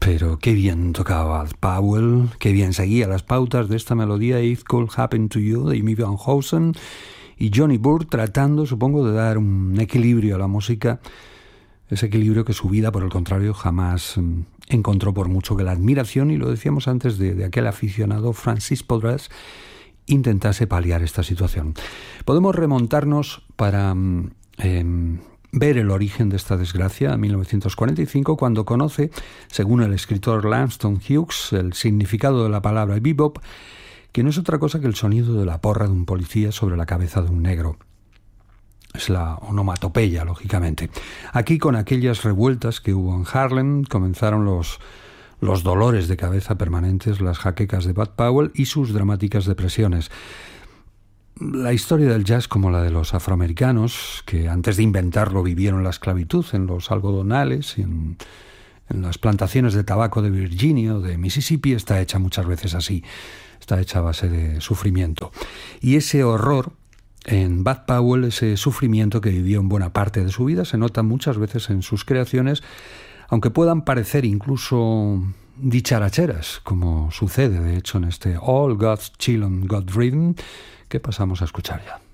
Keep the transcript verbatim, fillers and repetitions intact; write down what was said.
Pero qué bien tocaba Bud Powell, qué bien seguía las pautas de esta melodía It Could Happen to You de Amy Van Heusen y Johnny Burr, tratando, supongo, de dar un equilibrio a la música, ese equilibrio que su vida, por el contrario, jamás mm, encontró, por mucho que la admiración, y lo decíamos antes, de, de aquel aficionado Francis Podras intentase paliar esta situación. Podemos remontarnos para mm, eh, ver el origen de esta desgracia a mil novecientos cuarenta y cinco, cuando conoce, según el escritor Langston Hughes, el significado de la palabra bebop, que no es otra cosa que el sonido de la porra de un policía sobre la cabeza de un negro. Es la onomatopeya, lógicamente. Aquí, con aquellas revueltas que hubo en Harlem, comenzaron los, los dolores de cabeza permanentes, las jaquecas de Bud Powell y sus dramáticas depresiones. La historia del jazz, como la de los afroamericanos, que antes de inventarlo vivieron la esclavitud en los algodonales y en, en las plantaciones de tabaco de Virginia o de Mississippi, está hecha muchas veces así, está hecha a base de sufrimiento. Y ese horror en Bud Powell, ese sufrimiento que vivió en buena parte de su vida, se nota muchas veces en sus creaciones, aunque puedan parecer incluso dicharacheras, como sucede de hecho en este All God's Children God Rhythm, que pasamos a escuchar ya.